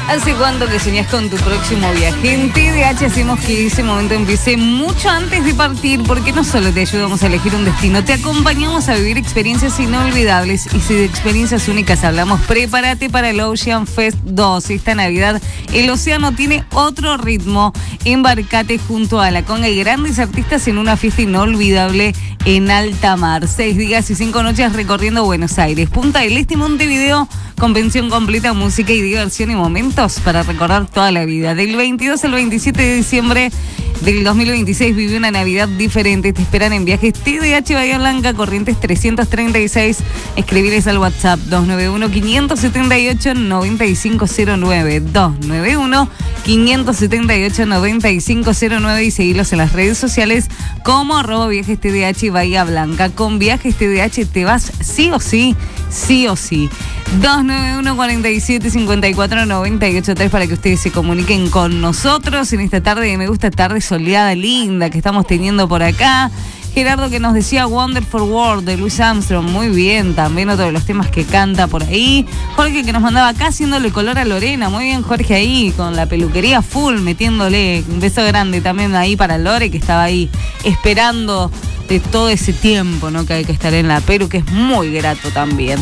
¿Hace cuánto que soñás con tu próximo viaje? En TDH hacemos que ese momento empiece mucho antes de partir, porque no solo te ayudamos a elegir un destino, te acompañamos a vivir experiencias inolvidables. Y si de experiencias únicas hablamos, prepárate para el Ocean Fest 2. Esta Navidad el océano tiene otro ritmo. Embarcate junto a la conga y grandes artistas en una fiesta inolvidable en alta mar. 6 días y 5 noches recorriendo Buenos Aires, Punta del Este y Montevideo, con pensión completa, música y diversión y momentos para recordar toda la vida. Del 22 al 27 de diciembre del 2026 vive una Navidad diferente. Te esperan en Viajes TDH Bahía Blanca, Corrientes 336. Escribirles al WhatsApp 291-578-9509. 291-578-9509 y seguirlos en las redes sociales como @Viajes TDH Bahía Blanca. Con Viajes TDH te vas sí o sí, sí o sí. 291-47-54-98-3 para que ustedes se comuniquen con nosotros en esta tarde de Me Gusta, tarde soleada, linda que estamos teniendo por acá. Gerardo que nos decía Wonderful World de Louis Armstrong, muy bien, también otro de los temas que canta por ahí. Jorge que nos mandaba acá haciéndole color a Lorena, muy bien Jorge ahí, con la peluquería full, metiéndole un beso grande también ahí para Lore que estaba ahí esperando de todo ese tiempo, ¿no? Que hay que estar en la Perú, que es muy grato también.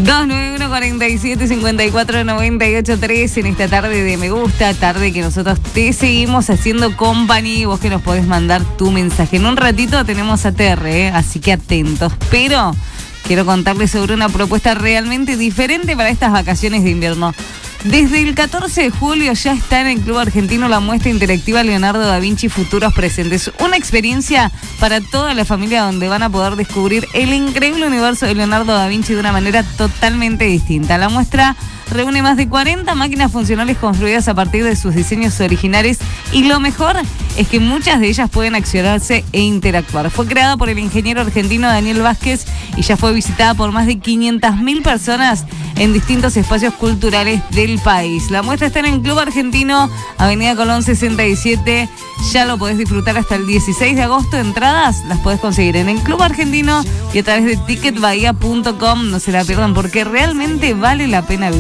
291-47-54-98-3 en esta tarde de Me Gusta, tarde que nosotros te seguimos haciendo company, vos que nos podés mandar tu mensaje. En un ratito tenemos a TR, así que atentos, pero quiero contarles sobre una propuesta realmente diferente para estas vacaciones de invierno. Desde el 14 de julio ya está en el Club Argentino la muestra interactiva Leonardo da Vinci Futuros Presentes. Una experiencia para toda la familia donde van a poder descubrir el increíble universo de Leonardo da Vinci de una manera totalmente distinta. La muestra reúne más de 40 máquinas funcionales construidas a partir de sus diseños originales y lo mejor es que muchas de ellas pueden accionarse e interactuar. Fue creada por el ingeniero argentino Daniel Vázquez y ya fue visitada por más de 500.000 personas en distintos espacios culturales del país. La muestra está en el Club Argentino, Avenida Colón 67. Ya lo podés disfrutar hasta el 16 de agosto. Entradas las podés conseguir en el Club Argentino y a través de ticketbahía.com. No se la pierdan porque realmente vale la pena